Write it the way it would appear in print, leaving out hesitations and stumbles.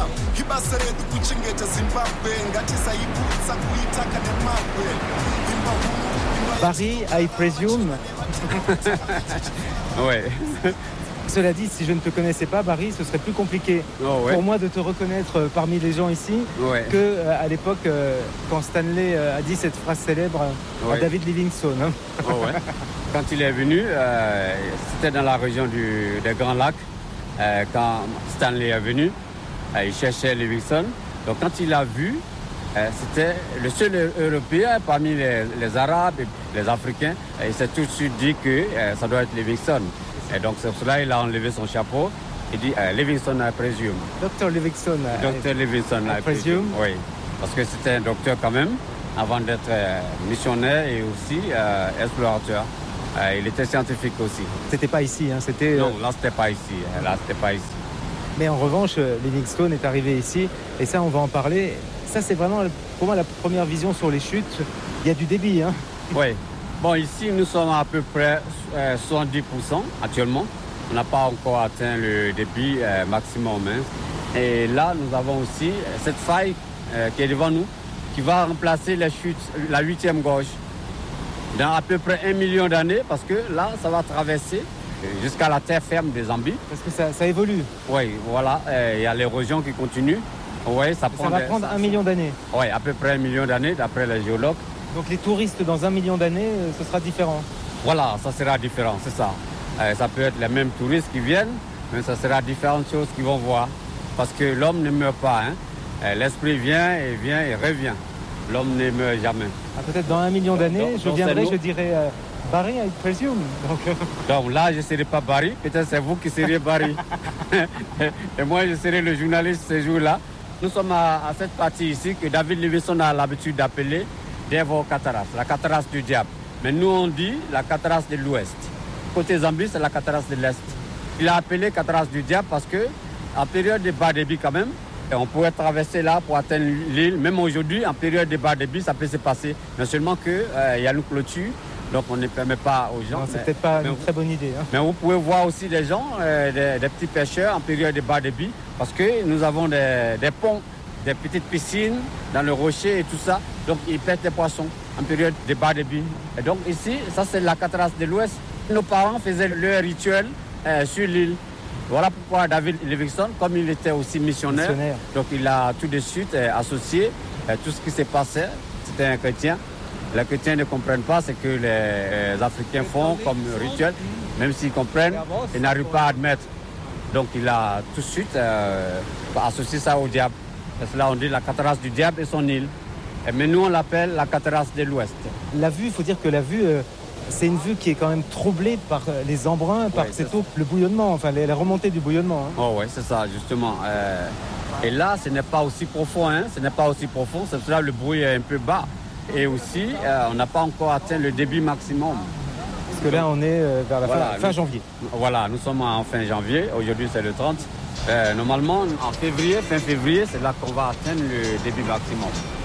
ibasa redu kuchengeta Zimbabwe ngatisaibutsa kuitaka nemabwe. Barry, I presume. Ouais. Cela dit, si je ne te connaissais pas, Barry, ce serait plus compliqué pour moi de te reconnaître parmi les gens ici que à l'époque quand Stanley a dit cette phrase célèbre à David Livingstone. Hein. Quand il est venu, c'était dans la région des Grands Lacs. Quand Stanley est venu, il cherchait Livingstone. Donc quand il l'a vu, c'était le seul Européen parmi les Arabes et les Africains. Il s'est tout de suite dit que ça doit être Livingstone. Et donc c'est pour cela qu'il a enlevé son chapeau. Il dit Livingstone, I presume. Dr Livingstone. Dr Livingstone, I presume. Oui, parce que c'était un docteur quand même, avant d'être missionnaire et aussi explorateur. Il était scientifique aussi. C'était pas ici, hein, c'était... Non, là c'était pas ici. Là c'était pas ici. Mais en revanche, Livingstone est arrivé ici, et ça on va en parler. Ça c'est vraiment pour moi la première vision sur les chutes. Il y a du débit, hein. Oui. Bon, ici nous sommes à peu près 70% actuellement. On n'a pas encore atteint le débit maximum. Hein. Et là, nous avons aussi cette faille qui est devant nous, qui va remplacer les chutes, la 8e gorge, dans à peu près 1 million d'années, parce que là, ça va traverser jusqu'à la terre ferme des Zambie. Parce que ça évolue. Oui, voilà, il y a l'érosion qui continue. Ouais, ça va prendre 1 million d'années. Oui, à peu près 1 million d'années, d'après les géologues. Donc les touristes dans 1 million d'années, ce sera différent. Voilà, ça sera différent, c'est ça. Ça peut être les mêmes touristes qui viennent, mais ça sera différentes choses qu'ils vont voir. Parce que l'homme ne meurt pas. Hein. L'esprit vient et revient. L'homme ne meurt jamais. Peut-être dans 1 million d'années, je viendrai, je dirai Barry, I presume. Donc là, je ne serai pas Barry. Peut-être c'est vous qui serez Barry. Et moi, je serai le journaliste ce jour-là. Nous sommes à cette partie ici que David Livingstone a l'habitude d'appeler Devil Cataract, la cataract du diable. Mais nous, on dit la cataract de l'Ouest. Côté Zambie, c'est la cataract de l'Est. Il a appelé cataract du diable parce que, en période de bas débit quand même, on pourrait traverser là pour atteindre l'île. Même aujourd'hui, en période de bas débit, ça peut se passer. Mais seulement qu'il y a une clôture, donc on ne permet pas aux gens. Non, c'est peut-être pas une très bonne idée. Hein. Mais vous pouvez voir aussi des gens, des petits pêcheurs en période de bas débit, parce que nous avons des ponts, des petites piscines dans le rocher et tout ça. Donc ils pêchent des poissons en période de bas débit. Et donc ici, ça c'est la cataract de l'Ouest. Nos parents faisaient leur rituel sur l'île. Voilà pourquoi David Livingstone, comme il était aussi missionnaire. Donc il a tout de suite associé tout ce qui s'est passé. C'était un chrétien. Les chrétiens ne comprennent pas ce que les Africains font comme rituel. Même s'ils comprennent, ils n'arrivent pas à admettre. Donc il a tout de suite associé ça au diable. Parce que là on dit la cataract du diable et son île. Mais nous on l'appelle la cataract de l'Ouest. La vue, il faut dire que la vue... c'est une vue qui est quand même troublée par les embruns, par cette eau, le bouillonnement, enfin les remontées du bouillonnement. Hein. Oh oui, c'est ça, justement. Et là, ce n'est pas aussi profond, hein. Ce n'est pas aussi profond, c'est pour ça que le bruit est un peu bas. Et aussi, on n'a pas encore atteint le débit maximum. Parce que là, on est vers la fin janvier. Voilà, nous sommes en fin janvier, aujourd'hui c'est le 30. Normalement, en février, fin février, c'est là qu'on va atteindre le débit maximum.